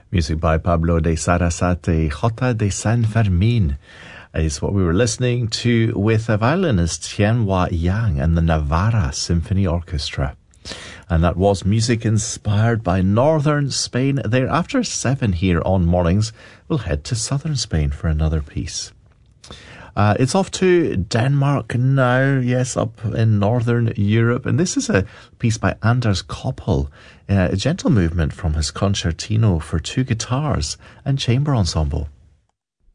Music by Pablo de Sarasate. Jota de San Fermin is what we were listening to with violinist Tianhua Yang and the Navarra Symphony Orchestra. And that was music inspired by northern Spain. There, after 7 here on Mornings, we'll head to southern Spain for another piece. It's off to Denmark now, yes, up in northern Europe. And this is a piece by Anders Koppel, a gentle movement from his concertino for 2 guitars and chamber ensemble.